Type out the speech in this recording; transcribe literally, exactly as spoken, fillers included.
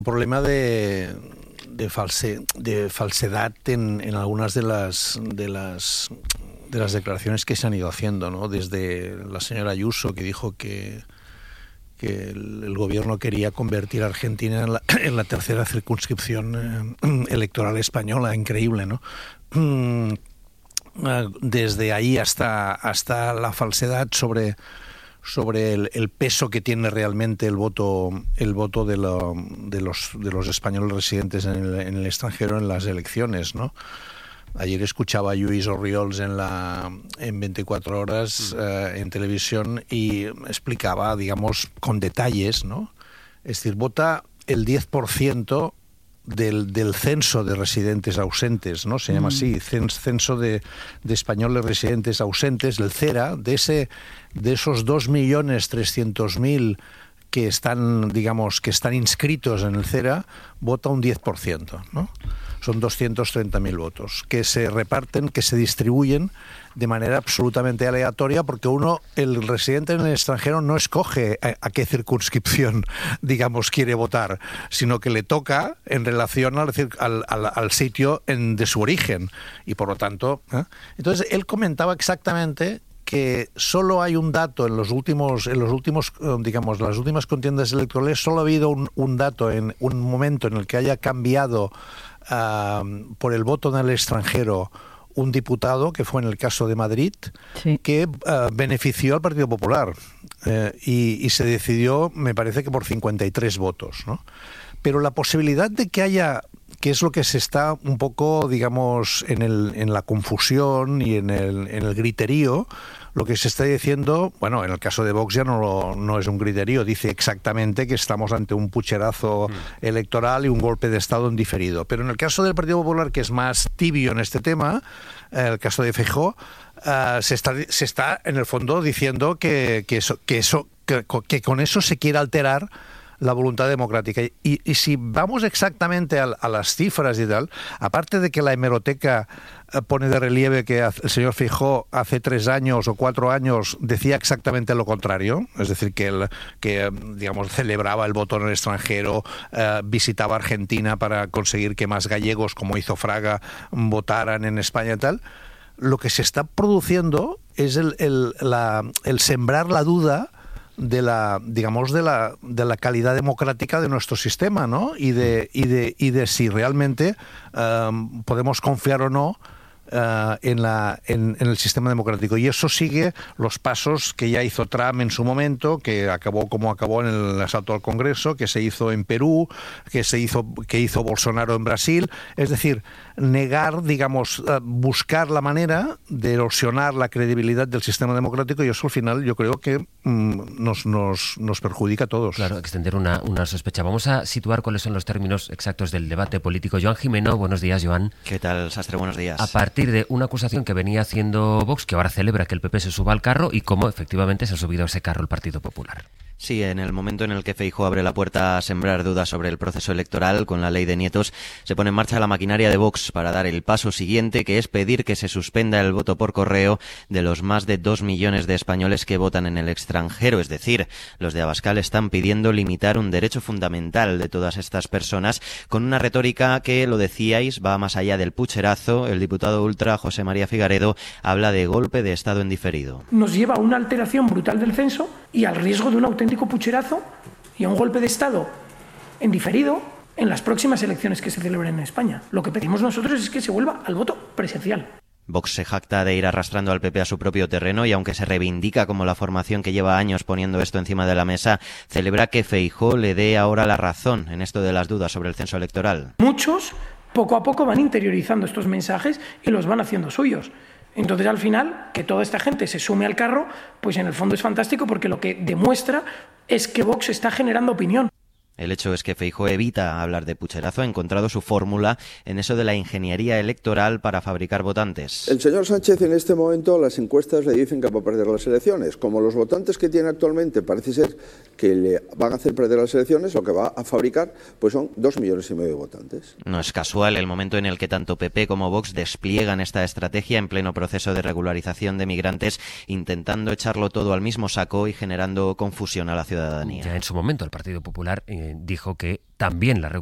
problema de, de, false, de falsedad en, en algunas de las, de las de las declaraciones que se han ido haciendo, ¿no? Desde la señora Ayuso, que dijo que, que el, el gobierno quería convertir a Argentina en la, en la tercera circunscripción eh, electoral española, increíble, ¿no? Desde ahí hasta, hasta la falsedad sobre... sobre el, el peso que tiene realmente el voto el voto de, lo, de los de los españoles residentes en el, en el extranjero en las elecciones, ¿no? Ayer escuchaba a Lluís Orriols en la en veinticuatro horas eh, en televisión y explicaba, digamos, con detalles, ¿no? Es decir, vota el diez por ciento Del, del censo de residentes ausentes, ¿no? Se llama así, censo de, de españoles residentes ausentes, el CERA, de ese de esos dos millones trescientos mil que están, digamos, que están inscritos en el CERA, vota un diez por ciento, ¿no? Son doscientos treinta mil votos que se reparten, que se distribuyen de manera absolutamente aleatoria, porque uno, el residente en el extranjero, no escoge a, a qué circunscripción, digamos, quiere votar, sino que le toca en relación al, al, al, al sitio en, de su origen, y por lo tanto, ¿eh? Entonces él comentaba exactamente que solo hay un dato en los últimos, en los últimos, digamos, las últimas contiendas electorales, solo ha habido un, un dato en un momento en el que haya cambiado uh, por el voto en el extranjero un diputado, que fue en el caso de Madrid, sí, que uh, benefició al Partido Popular eh, y, y se decidió, me parece que por cincuenta y tres votos, ¿no? Pero la posibilidad de que haya, que es lo que se está un poco, digamos, en, el, en la confusión y en el, en el griterío, lo que se está diciendo, bueno, en el caso de Vox ya no, lo, no es un griterío, dice exactamente que estamos ante un pucherazo mm. electoral y un golpe de Estado en diferido. Pero en el caso del Partido Popular, que es más tibio en este tema, eh, el caso de Feijóo, uh, se, está, se está en el fondo diciendo que, que, eso, que, eso, que, que con eso se quiere alterar la voluntad democrática. Y, y si vamos exactamente a, a las cifras y tal, aparte de que la hemeroteca pone de relieve que el señor Feijóo hace tres años o cuatro años decía exactamente lo contrario, es decir, que, el, que digamos, celebraba el voto en el extranjero, eh, visitaba Argentina para conseguir que más gallegos, como hizo Fraga, votaran en España y tal, lo que se está produciendo es el, el, la, el sembrar la duda de la, digamos, de la de la calidad democrática de nuestro sistema, ¿no? Y de y de y de si realmente um, podemos confiar o no Uh, en, la, en, en el sistema democrático. Y eso sigue los pasos que ya hizo Trump en su momento, que acabó como acabó en el asalto al Congreso, que se hizo en Perú, que se hizo que hizo Bolsonaro en Brasil. Es decir, negar, digamos, uh, buscar la manera de erosionar la credibilidad del sistema democrático, y eso al final yo creo que mm, nos, nos, nos perjudica a todos. Claro, extender una, una sospecha. Vamos a situar cuáles son los términos exactos del debate político. Joan Jimeno, buenos días, Joan. ¿Qué tal, Sastre? Buenos días. A partir de una acusación que venía haciendo Vox, que ahora celebra que el P P se suba al carro, y cómo efectivamente se ha subido a ese carro el Partido Popular. Sí, en el momento en el que Feijóo abre la puerta a sembrar dudas sobre el proceso electoral con la ley de nietos, se pone en marcha la maquinaria de Vox para dar el paso siguiente, que es pedir que se suspenda el voto por correo de los más de dos millones de españoles que votan en el extranjero. Es decir, los de Abascal están pidiendo limitar un derecho fundamental de todas estas personas, con una retórica que, lo decíais, va más allá del pucherazo. El diputado ultra José María Figaredo habla de golpe de Estado en diferido. Nos lleva a una alteración brutal del censo y al riesgo de un auténtico pucherazo y a un golpe de Estado en diferido en las próximas elecciones que se celebren en España. Lo que pedimos nosotros es que se vuelva al voto presencial. Vox se jacta de ir arrastrando al P P a su propio terreno y, aunque se reivindica como la formación que lleva años poniendo esto encima de la mesa, celebra que Feijóo le dé ahora la razón en esto de las dudas sobre el censo electoral. Muchos, poco a poco, van interiorizando estos mensajes y los van haciendo suyos. Entonces, al final, que toda esta gente se sume al carro, pues en el fondo es fantástico, porque lo que demuestra es que Vox está generando opinión. El hecho es que Feijóo evita hablar de pucherazo, ha encontrado su fórmula en eso de la ingeniería electoral para fabricar votantes. El señor Sánchez, en este momento, las encuestas le dicen que va a perder las elecciones. Como los votantes que tiene actualmente parece ser que le van a hacer perder las elecciones, lo que va a fabricar pues son dos millones y medio de votantes. No es casual el momento en el que tanto P P como Vox despliegan esta estrategia en pleno proceso de regularización de migrantes, intentando echarlo todo al mismo saco y generando confusión a la ciudadanía. Ya en su momento el Partido Popular eh, dijo que también la